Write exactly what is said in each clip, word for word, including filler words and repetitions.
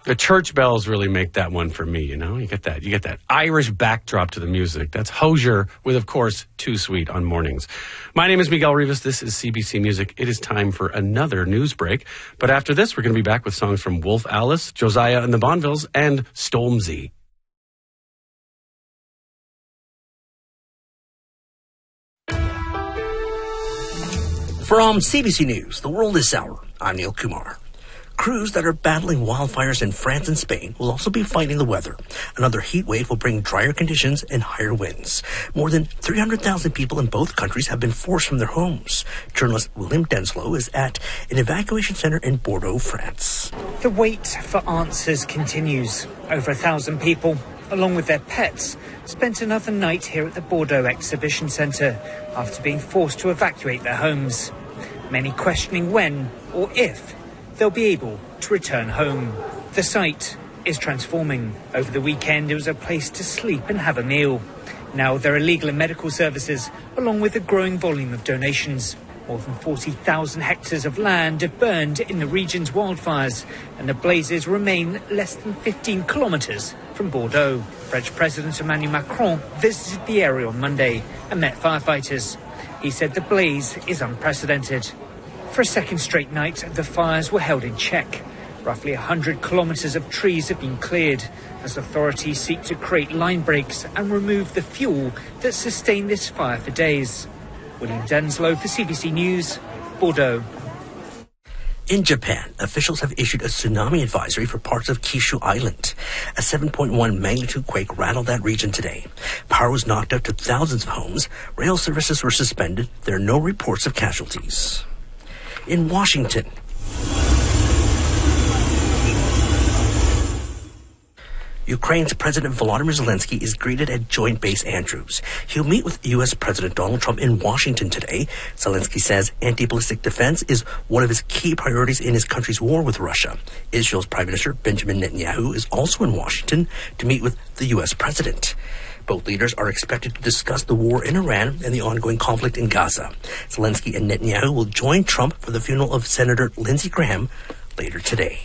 The church bells really make that one for me, you know? You get that. You get that Irish backdrop to the music. That's Hozier with, of course, Too Sweet on mornings. My name is Miguel Rivas. This is C B C Music. It is time for another news break. But after this, we're going to be back with songs from Wolf Alice, Josiah and the Bonvilles, and Stormzy. From C B C News, The World This Hour, I'm Neil Kumar. Crews that are battling wildfires in France and Spain will also be fighting the weather. Another heat wave will bring drier conditions and higher winds. More than three hundred thousand people in both countries have been forced from their homes. Journalist William Denslow is at an evacuation center in Bordeaux, France. The wait for answers continues. Over a thousand people, along with their pets, spent another night here at the Bordeaux Exhibition Centre after being forced to evacuate their homes. Many questioning when or if they'll be able to return home. The site is transforming. Over the weekend, it was a place to sleep and have a meal. Now there are legal and medical services, along with a growing volume of donations. More than forty thousand hectares of land have burned in the region's wildfires, and the blazes remain less than fifteen kilometres from Bordeaux. French President Emmanuel Macron visited the area on Monday and met firefighters. He said the blaze is unprecedented. For a second straight night, the fires were held in check. Roughly one hundred kilometres of trees have been cleared as authorities seek to create line breaks and remove the fuel that sustained this fire for days. William Denslow for C B C News, Bordeaux. In Japan, officials have issued a tsunami advisory for parts of Kyushu Island. A seven point one magnitude quake rattled that region today. Power was knocked out to thousands of homes. Rail services were suspended. There are no reports of casualties. In Washington, Ukraine's President Volodymyr Zelensky is greeted at Joint Base Andrews. He'll meet with U S President Donald Trump in Washington today. Zelensky says anti-ballistic defense is one of his key priorities in his country's war with Russia. Israel's Prime Minister Benjamin Netanyahu is also in Washington to meet with the U S President. Both leaders are expected to discuss the war in Iran and the ongoing conflict in Gaza. Zelensky and Netanyahu will join Trump for the funeral of Senator Lindsey Graham later today.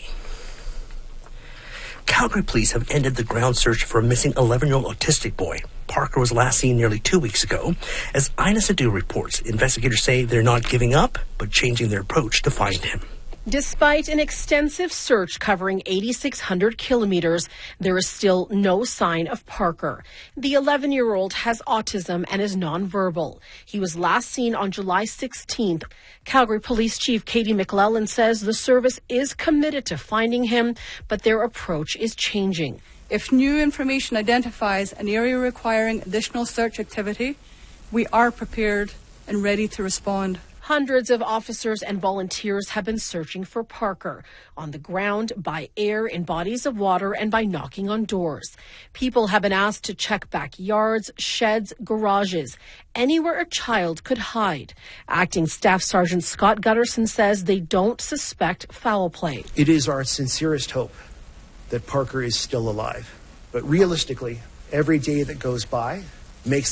Calgary police have ended the ground search for a missing eleven-year-old autistic boy. Parker was last seen nearly two weeks ago. As Ina Sadu reports, investigators say they're not giving up, but changing their approach to find him. Despite an extensive search covering eighty-six hundred kilometers, there is still no sign of Parker. The eleven-year-old has autism and is nonverbal. He was last seen on July sixteenth. Calgary Police Chief Katie McLellan says the service is committed to finding him, but their approach is changing. If new information identifies an area requiring additional search activity, we are prepared and ready to respond. Hundreds of officers and volunteers have been searching for Parker on the ground, by air, in bodies of water, and by knocking on doors. People have been asked to check backyards, sheds, garages, anywhere a child could hide. Acting Staff Sergeant Scott Gutterson says they don't suspect foul play. It is our sincerest hope that Parker is still alive. But realistically, every day that goes by makes